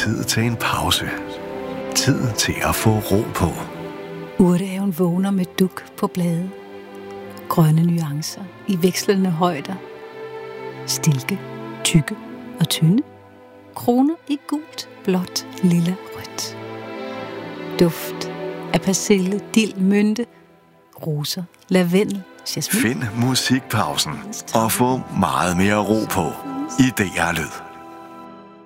tid til en pause. Tid til at få ro på. Urtehaven vågner med duk på blade. Grønne nuancer i vekslende højder. Stilke, tykke og tynde. Kroner i gult, blåt, lilla, rødt. Duft af persille, dild, mynte, roser, lavendel, jasmin. Find musikpausen og få meget mere ro på i DR Lyd.